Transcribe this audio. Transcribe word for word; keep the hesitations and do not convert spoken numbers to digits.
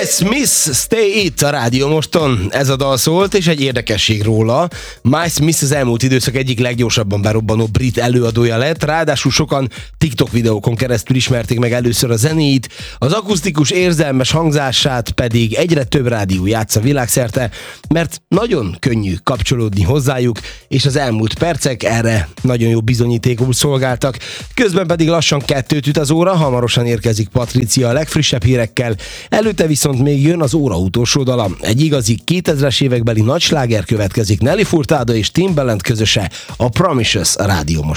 Smith, Stay It a Rádió Moston. Ez a dal szólt, és egy érdekesség róla. Miles Smith az elmúlt időszak egyik leggyorsabban berobbanó brit előadója lett, ráadásul sokan TikTok videókon keresztül ismerték meg először a zenéit, az akusztikus érzelmes hangzását pedig egyre több rádió játsza világszerte, mert nagyon könnyű kapcsolódni hozzájuk, és az elmúlt percek erre nagyon jó bizonyítékul szolgáltak. Közben pedig lassan kettőt üt az óra, hamarosan érkezik Patricia a legfrissebb hírekkel, előtte viszont még jön az óra utolsó dala. Egy igazi kétezres évekbeli nagysláger következik, Nelly Furtado és Timbaland közöse, a Promises a Rádió Most.